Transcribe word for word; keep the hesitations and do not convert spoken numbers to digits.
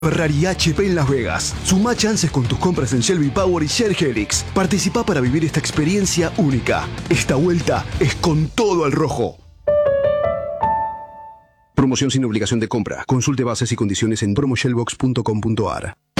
Ferrari H P en Las Vegas. Suma chances con tus compras en Shelby Power y Shell Helix. Participa para vivir esta experiencia única. Esta vuelta es con todo al rojo. Promoción sin obligación de compra. Consulte bases y condiciones en promo shellbox punto com punto a r.